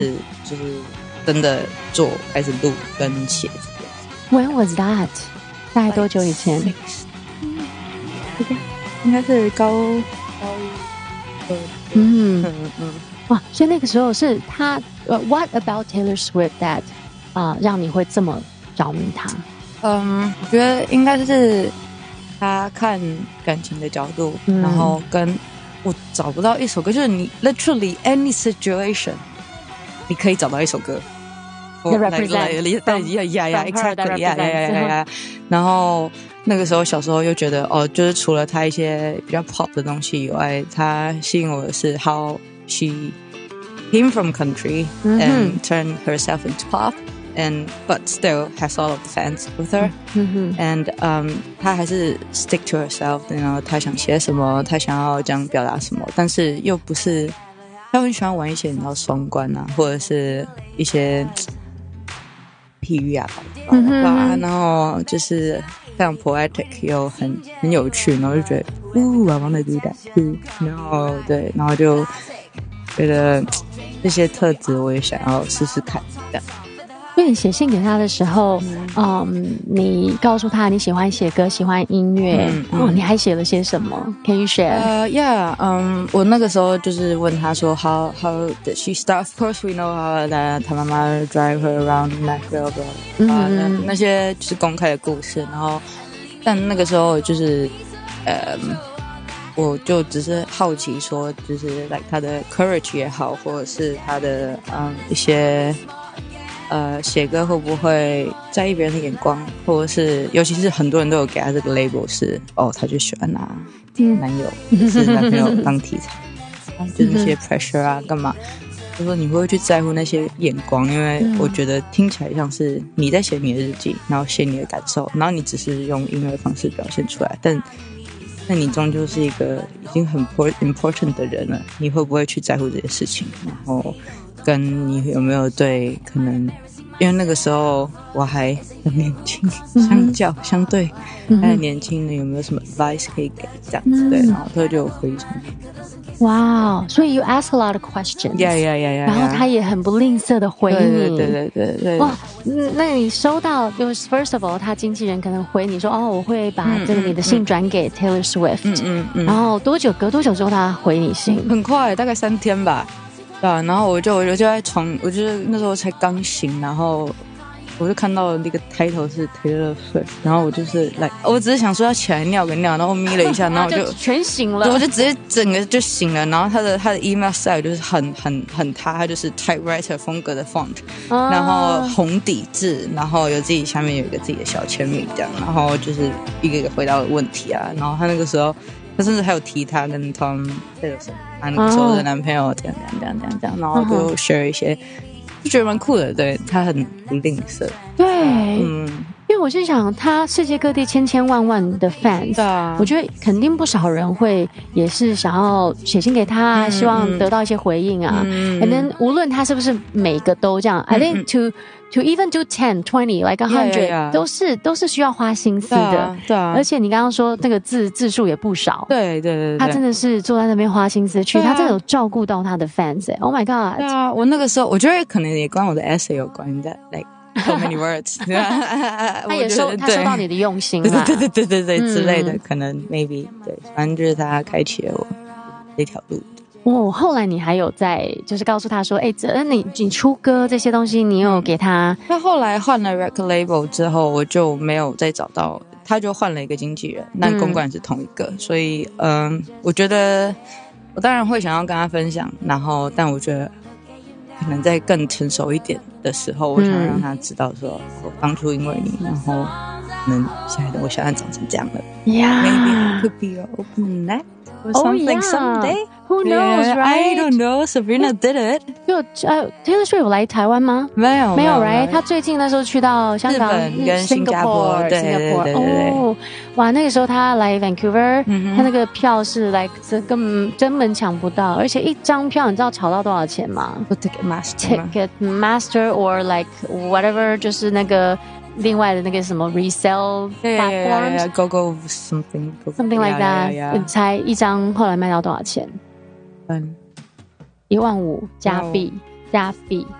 是就是真的开始录跟写。 When was that？ 大概多久以前？ 应该是高一。哇，所以那个时候是他What about Taylor Swift that 让你会这么着迷他？ 我觉得应该是他看感情的角度，然后跟我找不到一首歌，就是你 literally any situation， 你可以找到一首歌。 exactly， 然后那个时候小时候又觉得就是除了他一些比较 pop 的东西以外，他吸引我的是 how she came from country and turned herself into pop but still has all of the fans with her and 她还是 stick to herself， 然后她想写什么，她想要这样表达什么，但是又不是她很喜欢玩一些你知道双关啊，或者是一些譬喻啊然后就是非常 poetic 又很有趣，然后就觉得I wanna do that too， 然后对，然后就觉得这些特质我也想要试试看这样。 所以你写信给他的时候你告诉他你喜欢写歌，喜欢音乐，你还写了些什么 Can you share？ 我那个时候就是问他说 how did she start? Of course we know how that 他妈妈 drive her around Nashville 那些就是公开的故事，然后但那个时候就是我就只是好奇说就是 like 他的 courage 也好，或者是他的一些写歌会不会在意别人的眼光，或者是尤其是很多人都有给他这个 label 是他就喜欢拿男友是男朋友当题材就是那些 pressure 啊干嘛，就说你会不会去在乎那些眼光，因为我觉得听起来像是你在写你的日记，然后写你的感受，然后你只是用音乐的方式表现出来，但你终究是一个已经很 important 的人了，你会不会去在乎这些事情，然后跟你有没有对可能因为那个时候我还很年轻，相对还很年轻的，有没有什么 advice 可以给这样子，对，然后他就有回什么。 哇，所以 you ask a lot of questions， yeah， 然后他也很不吝啬的回你， 对。 哇，那你收到就是 first of all， 他经纪人可能回你说我会把这个你的信转给 Taylor Swift，然后隔多久之后他回你信？ 很快，大概3天吧。对啊，然后我就在床，我就是那时候才刚醒，然后我就看到那个 title 是 Taylor Swift， 然后我就是我只是想说要起来尿个尿，然后眯了一下，然后我就全醒了， 我就直接整个就醒了。然后他的 email style 就是很他就是 typewriter 风格的 font，然后红底字，然后有自己下面有一个自己的小签名这样，然后就是一个一个回答我的问题啊。然后他那个时候，他甚至还有提他跟 Tom Hiddleston 他那个时候的男朋友这样，然后就 share 一些，就觉得蛮酷的。对，他很不吝啬。 对，因为我是想，他世界各地千万的 fans， 我觉得肯定不少人会也是想要写信给他，希望得到一些回应啊。And then 无论他是不是每个都这样，I think to even do 10, 20, like 100， 都是需要花心思的。 对啊， 而且你刚刚说那个字数也不少。对，他真的是坐在那边花心思去，他真的有照顾到他的 fans。Oh my god！ 对啊，我那个时候我觉得可能也跟我的 essay 有关的 ，like so many words 他收到你的用心啦， 对之类的，可能 maybe 对，反正就是他开启了我这条路。 后来你还有在就是告诉他说你出歌这些东西你有给他。 他后来换了 record label 之后，我就没有再找到，他就换了一个经纪人，但公关是同一个，所以我觉得我当然会想要跟他分享，然后但我觉得可能在更成熟一点的时候，我想让他知道说我当初因为你，然后可能我现在长成这样了。Maybe I could be your open net or something someday. Who knows, right? I don't know. Sabrina did it. 就Taylor Swift 有来台湾吗？ 没有 right？ 他最近那时候去到香港、 日本跟新加坡，对。 哇，那个时候他来 Vancouver，他那个票是根本抢不到，而且一张票你知道炒到多少钱吗？ Ticket Master or like whatever， 就是那个另外的那个什么 resell platforms， Go something like that， 才一张，后来卖到多少钱？15000加币。 Daffy。